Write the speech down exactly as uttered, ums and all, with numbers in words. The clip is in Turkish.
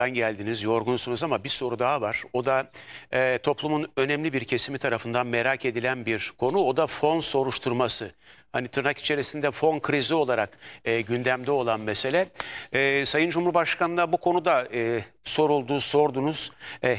geldiniz, yorgunsunuz ama bir soru daha var. O da e, toplumun önemli bir kesimi tarafından merak edilen bir konu. O da fon soruşturması. Hani tırnak içerisinde fon krizi olarak e, gündemde olan mesele. E, Sayın Cumhurbaşkanı'na bu konuda e, soruldu, sordunuz. E,